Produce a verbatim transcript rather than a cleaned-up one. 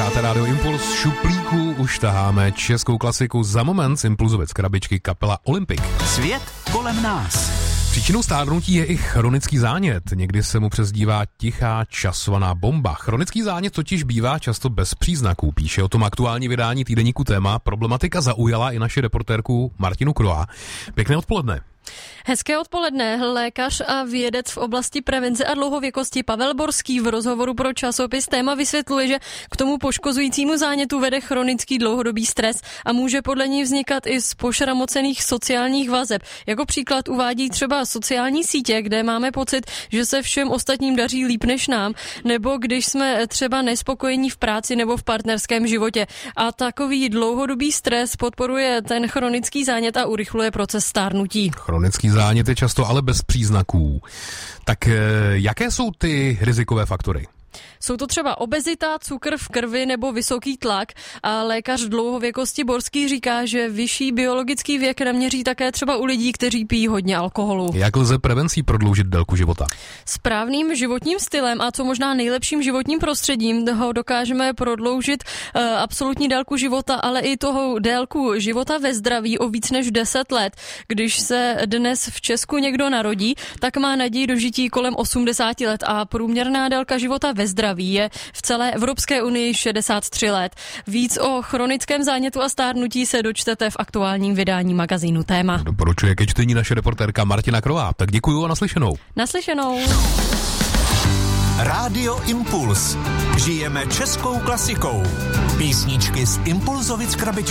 Posloucháte Rádio Impuls, z šuplíku už taháme českou klasiku Za moment z Impulzovic krabičky kapela Olympic. Svět kolem nás. Příčinou stárnutí je i chronický zánět. Někdy se mu přezdívá tichá časovaná bomba. Chronický zánět totiž bývá často bez příznaků. Píše o tom aktuální vydání týdeníku Téma. Problematika zaujala i naši reportérku Martinu Kroa. Pěkné odpoledne. Hezké odpoledne. Lékař a vědec v oblasti prevence a dlouhověkosti Pavel Borský v rozhovoru pro časopis Téma vysvětluje, že k tomu poškozujícímu zánětu vede chronický dlouhodobý stres a může podle něj vznikat i z pošramocených sociálních vazeb. Jako příklad uvádí třeba sociální sítě, kde máme pocit, že se všem ostatním daří líp než nám, nebo když jsme třeba nespokojení v práci nebo v partnerském životě. A takový dlouhodobý stres podporuje ten chronický zánět a urychluje proces stárnutí. Chronický zánět je často ale bez příznaků. Tak jaké jsou ty rizikové faktory? Jsou to třeba obezita, cukr v krvi nebo vysoký tlak a lékař dlouhověkosti Borský říká, že vyšší biologický věk naměří také třeba u lidí, kteří pijí hodně alkoholu. Jak lze prevencí prodloužit délku života? Správným životním stylem a co možná nejlepším životním prostředím ho dokážeme prodloužit uh, absolutní délku života, ale i toho délku života ve zdraví o víc než deset let. Když se dnes v Česku někdo narodí, tak má naději dožití kolem osmdesát let a průměrná délka života ve zdraví je v celé Evropské unii šedesát tři let. Víc o chronickém zánětu a stárnutí se dočtete v aktuálním vydání magazínu Téma. Doporučuje ke čtení naše reportérka Martina Krová. Tak děkuju a naslyšenou. Naslyšenou. Rádio Impuls. Žijeme českou klasikou. Písničky z Impulzovic krabičky.